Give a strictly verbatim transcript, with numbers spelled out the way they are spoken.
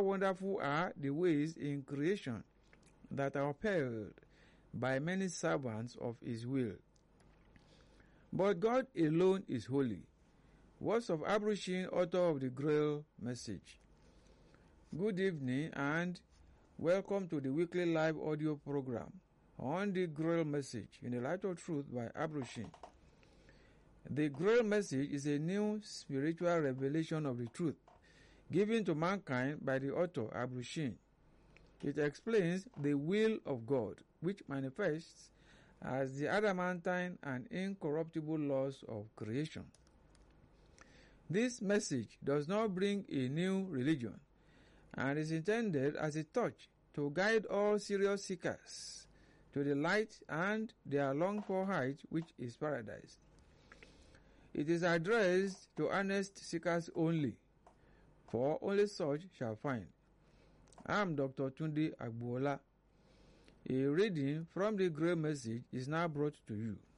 how wonderful are the ways in creation that are upheld by many servants of his will. But God alone is holy. Words of Abrushin, author of the Grail Message. Good evening and welcome to the weekly live audio program on the Grail Message in the Light of Truth by Abrushin. The Grail Message is a new spiritual revelation of the truth given to mankind by the author Abrushin. It explains the will of God, which manifests as the adamantine and incorruptible laws of creation. This message does not bring a new religion and is intended as a torch to guide all serious seekers to the light and their longed-for height, which is paradise. It is addressed to earnest seekers only, for only such shall find. I am Doctor Tunde Agbuola. A reading from the Grail Message is now brought to you.